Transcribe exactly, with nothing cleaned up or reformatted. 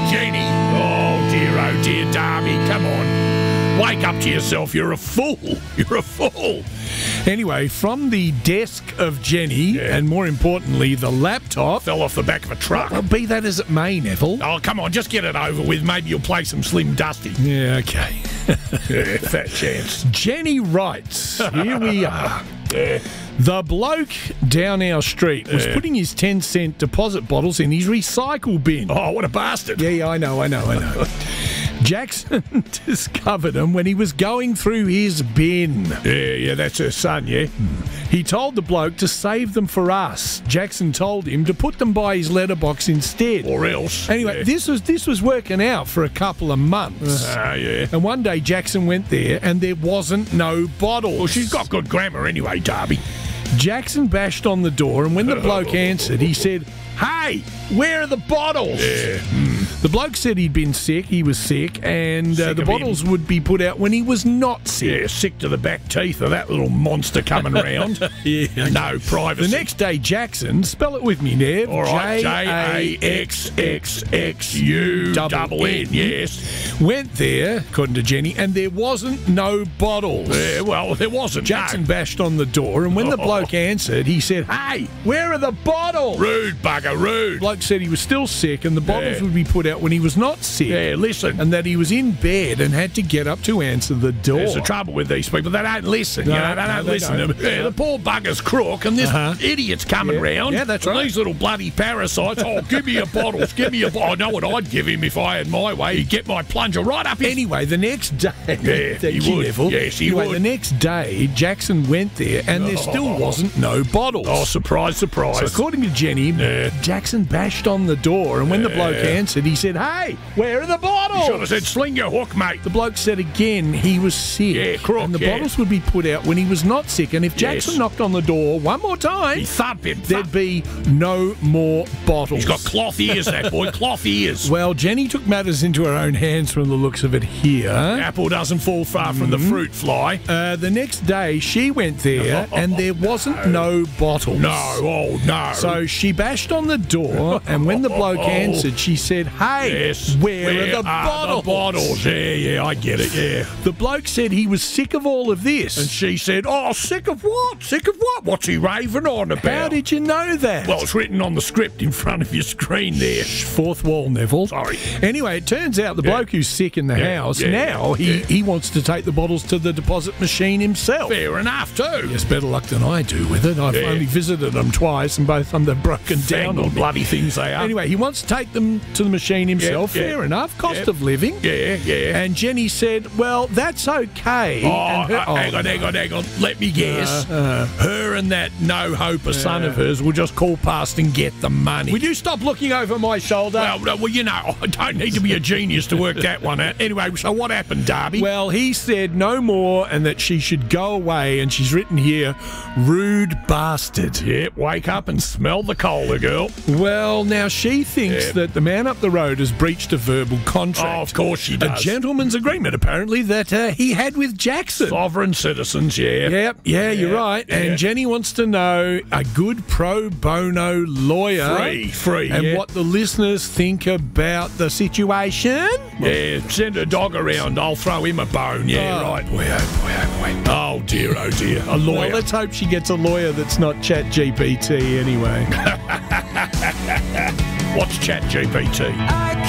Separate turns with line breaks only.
Jenny. Oh, dear, oh, dear, Darby, come on. Wake up to yourself. You're a fool. You're a fool.
Anyway, from the desk of Jenny,
Yeah.
and more importantly, the laptop...
Fell off the back of a truck.
Well, be that as it may, Neville.
Oh, come on, just get it over with. Maybe you'll play some Slim Dusty.
Yeah, okay.
Yeah, fat chance.
Jenny writes, here we are.
Yeah.
The bloke down our street was
Yeah.
putting his ten cent deposit bottles in his recycle bin.
Oh, what a bastard.
Yeah, yeah, I know, I know, I know. Jackson discovered him when he was going through his bin.
Yeah, yeah, that's her son, yeah?
He told the bloke to save them for us. Jackson told him to put them by his letterbox instead.
Or else.
Anyway,
yeah.
this was this was working out for a couple of months.
Ah, yeah.
And one day Jackson went there and there wasn't no bottles.
Well, she's got good grammar anyway, Darby.
Jackson bashed on the door, and when the bloke answered, he said, "Hey, where are the bottles?"
Yeah.
The bloke said he'd been sick, he was sick, and uh,
Sick
the
of
bottles would be put out when he was not sick.
Yeah, sick to the back teeth of that little monster coming round.
Yeah.
No privacy.
The next day, Jackson, spell it with me, Nev.
All right, J A X X X U double N, yes.
Went there, according to Jenny, and there wasn't no bottles.
Yeah, well, there wasn't.
Jackson
no.
bashed on the door, and when the bloke answered, he said, "Hey, where are the bottles?"
Rude bugger, rude.
The bloke said he was still sick, and the bottles
Yeah.
would be put out when he was not sick.
Yeah, listen.
And that he was in bed and had to get up to answer the door.
There's the trouble with these people. They don't listen.
No,
you know, they
no,
don't
they
listen.
don't.
Yeah, the poor bugger's crook, and this
Uh-huh.
idiot's coming
Yeah.
round.
Yeah, that's
and
right.
These little bloody parasites. Oh, give me your bottles. Give me your bottles. I know what I'd give him if I had my way. He'd get my plunger right up his...
Anyway, the next day,
Yeah,
Thank
he
you,
would.
Neville.
Yes, he
anyway,
would.
the next day, Jackson went there, and there still wasn't no bottles.
Oh, surprise, surprise.
So according to Jenny,
Yeah.
Jackson bashed on the door, and when the bloke
Yeah.
answered, he said, "Hey, where are the bottles?"
Should have said, sling your hook, mate.
The bloke said again he was sick.
Yeah, crook,
and the
yeah.
bottles would be put out when he was not sick. And if Jackson
Yes.
knocked on the door one more time,
He thump him.
there'd
Thump.
be no more bottles.
He's got cloth ears, that boy. Cloth ears.
Well, Jenny took matters into her own hands from the looks of it here.
Apple doesn't fall far from the fruit fly.
Uh, the next day, she went there, and there wasn't no bottles.
No, oh, no.
So she bashed on the door, and when the bloke answered, she said, "Hey,
yes.
where, are the bottles?"
the bottles? Yeah, yeah, I get it, yeah.
The bloke said he was sick of all of this.
And she said, oh, sick of what? Sick of what? What's he raving on about?
How did you know that?
Well, it's written on the script in front of your screen there.
Fourth wall, Neville.
Sorry.
Anyway, it turns out the
Yeah.
bloke who's sick in the
Yeah,
house,
yeah,
now he,
yeah.
he wants to take the bottles to the deposit machine himself.
Fair enough, too.
Yes, better luck than I do with it. I've
Yeah.
only visited them twice, and both of them they've broken down
Fangled
on me.
bloody things they are.
Anyway, he wants to take them to the machine himself.
yeah.
Fair enough. Cost
Yeah.
of living.
Yeah, yeah.
And Jenny said, "Well, that's okay."
Oh,
And her-
uh, hang on, hang on, hang on. Let me guess.
Uh,
Her and that no-hope a son of hers will just call past and get the money.
Will you stop looking over my shoulder?
Well, no, well, you know, I don't need to be a genius to work that one out. Anyway, so what happened, Darby?
Well, he said no more and that she should go away, and she's written here, "Rude bastard."
Yep, wake up and smell the cola, girl.
Well, now she thinks
Yep.
that the man up the road has breached a verbal contract.
Oh, of course she
A
does.
gentleman's agreement, apparently, that uh, he had with Jackson.
Sovereign citizens, yeah.
Yep, yeah, you're
Yeah,
right.
yeah.
And Jenny wants to know a good pro bono lawyer.
Free, free,
And
yeah.
what the listeners think about the situation.
Yeah, send a dog around. I'll throw him a bone. Yeah,
Oh,
right.
boy, oh boy, oh boy.
Oh, dear, oh, dear. A
Well,
lawyer.
let's hope she gets a lawyer that's not Chat G P T anyway.
What's Chat G P T?
I